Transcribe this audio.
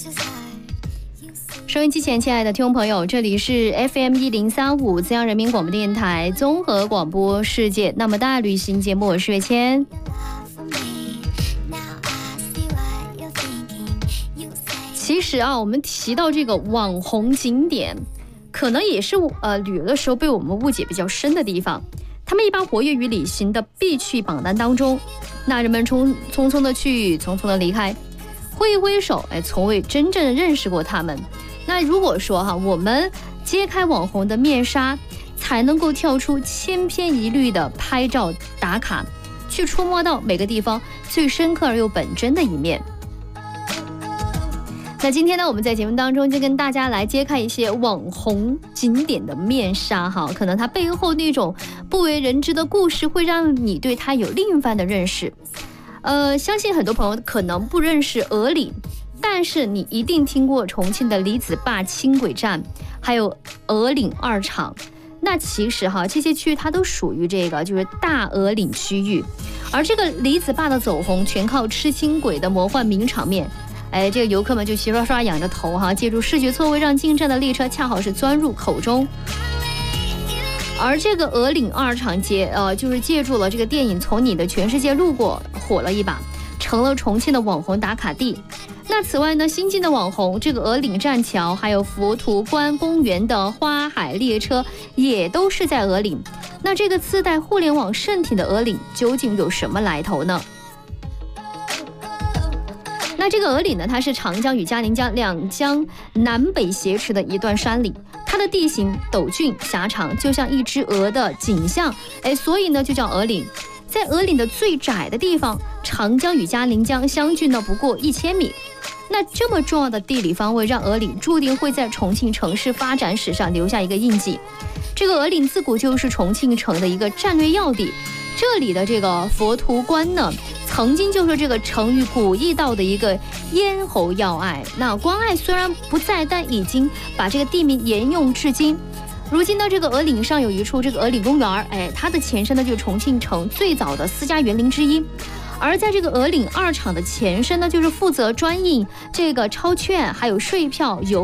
收音机前，亲爱的听众朋友，这里是 FM1035资阳人民广播电台综合广播世界那么大旅行节目，我是月谦。其实啊，我们提到这个网红景点，可能也是旅游的时候被我们误解比较深的地方。他们一般活跃于旅行的必去榜单当中，那人们匆匆的去，匆匆的离开，挥一挥手，从未真正认识过他们。那如果说我们揭开网红的面纱，才能够跳出千篇一律的拍照打卡，去触摸到每个地方最深刻而又本真的一面。那今天呢，我们在节目当中就跟大家来揭开一些网红景点的面纱可能它背后那种不为人知的故事，会让你对它有另一番的认识。相信很多朋友可能不认识鹅岭，但是你一定听过重庆的李子坝轻轨站，还有鹅岭二厂。那其实这些区域它都属于这个就是大鹅岭区域，而这个李子坝的走红全靠吃轻轨的魔幻名场面。这个游客们就齐刷刷仰着头借助视觉错位，让进站的列车恰好是钻入口中。而这个鹅岭二厂就是借助了这个电影《从你的全世界路过》火了一把，成了重庆的网红打卡地。那此外呢，新进的网红这个鹅岭栈桥，还有佛图关公园的花海列车，也都是在鹅岭。那这个自带互联网圣体的鹅岭究竟有什么来头呢？那这个鹅岭呢，它是长江与嘉陵江两江南北挟持的一段山岭，它的地形陡峻狭长，就像一只鹅的景象，所以呢就叫鹅岭。在鹅岭的最窄的地方，长江与嘉陵江相距呢不过1000米。那这么重要的地理方位，让鹅岭注定会在重庆城市发展史上留下一个印记。这个鹅岭自古就是重庆城的一个战略要地，这里的这个佛图关呢，曾经就是这个成语古驿道的一个咽喉要隘。那关隘虽然不在，但已经把这个地名沿用至今。如今呢，这个鹅岭上有一处这个鹅岭公园，它的前身呢就是重庆城最早的私家园林之一。而在这个鹅岭二厂的前身呢，就是负责专营这个钞券还有税票邮